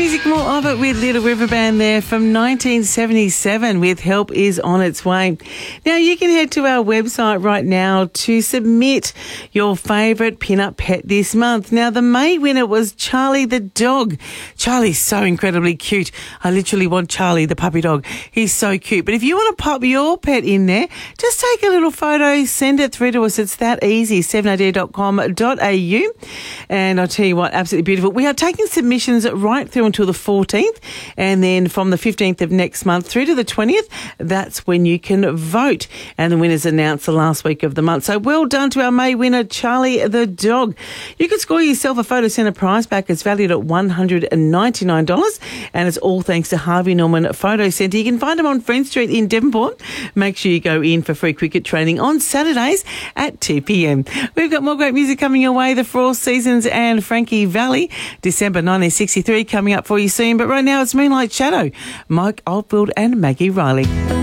music, more of it with Little River Band there from 1977 with Help Is On Its Way. Now, you can head to our website right now to submit your favourite pin-up pet this month. Now, the May winner was Charlie the dog. Charlie's so incredibly cute. I literally want Charlie, the puppy dog. He's so cute. But if you want to pop your pet in there, just take a little photo, send it through to us. It's that easy, 7od.com.au. And I'll tell you what, absolutely beautiful. We are taking submissions right through until the 14th, and then from the 15th of next month through to the 20th, that's when you can vote. And the winners announced the last week of the month. So well done to our May winner, Charlie the dog. You can score yourself a Photo Centre prize pack. It's valued at $199, and it's all thanks to Harvey Norman Photo Centre. You can find them on Friend Street in Devonport. Make sure you go in for free cricket training on Saturdays at 2 p.m. We've got more great music coming your way. The Four Seasons and Frankie Valli, December 1963, coming up for you soon. But right now it's Moonlight Shadow, Mike Oldfield and Maggie Riley.